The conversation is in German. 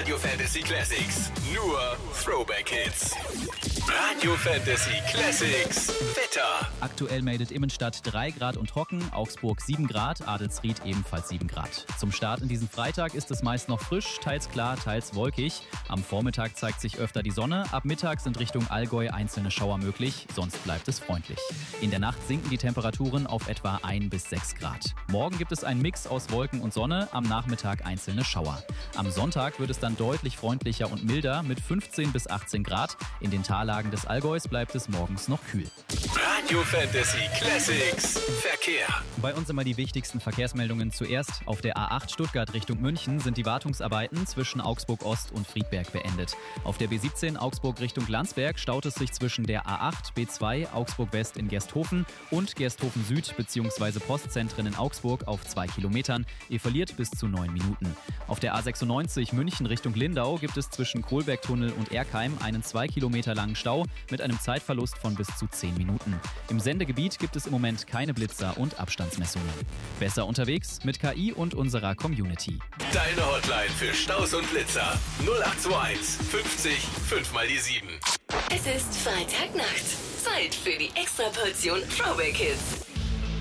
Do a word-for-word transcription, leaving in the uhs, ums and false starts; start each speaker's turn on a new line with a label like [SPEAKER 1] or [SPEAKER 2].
[SPEAKER 1] Radio Fantasy Classics. Nur Throwback Hits. Radio Fantasy Classics. Wetter.
[SPEAKER 2] Aktuell meldet Immenstadt drei Grad und trocken, Augsburg sieben Grad, Adelsried ebenfalls sieben Grad. Zum Start in diesen Freitag ist es meist noch frisch, teils klar, teils wolkig. Am Vormittag zeigt sich öfter die Sonne, ab Mittag sind Richtung Allgäu einzelne Schauer möglich, sonst bleibt es freundlich. In der Nacht sinken die Temperaturen auf etwa ein bis sechs Grad. Morgen gibt es einen Mix aus Wolken und Sonne, am Nachmittag einzelne Schauer. Am Sonntag wird es dann deutlich freundlicher und milder mit fünfzehn bis achtzehn Grad. In den Tallagen des Allgäus bleibt es morgens noch kühl.
[SPEAKER 1] Radio Fantasy Classics. Verkehr.
[SPEAKER 2] Bei uns immer die wichtigsten Verkehrsmeldungen zuerst. Auf der A acht Stuttgart Richtung München sind die Wartungsarbeiten zwischen Augsburg Ost und Friedberg beendet. Auf der B siebzehn Augsburg Richtung Landsberg staut es sich zwischen der A acht, B zwei, Augsburg West in Gersthofen und Gersthofen Süd bzw. Postzentren in Augsburg auf zwei Kilometern. Ihr verliert bis zu neun Minuten. Auf der A sechsundneunzig München Richtung Lindau gibt es zwischen Kohlbergtunnel und Erkheim einen zwei Kilometer langen Stau mit einem Zeitverlust von bis zu zehn Minuten. Im Sendegebiet gibt es im Moment keine Blitzer und Abstandsmessungen. Besser unterwegs mit K I und unserer Community.
[SPEAKER 1] Deine Hotline für Staus und Blitzer. null acht zwei eins fünfzig fünf mal die sieben.
[SPEAKER 3] Es ist Freitagnacht. Zeit für die Extraportion Throwback Hits.